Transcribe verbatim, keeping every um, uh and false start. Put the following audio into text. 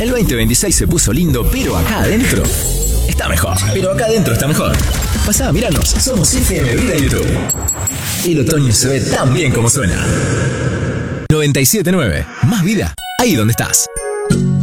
El veinte veintiséis se puso lindo, pero acá adentro está mejor. Pero acá adentro está mejor. Pasá, míranos, somos F M Vida en YouTube. El otoño se ve tan bien como suena. noventa y siete punto nueve. Más vida, ahí donde estás.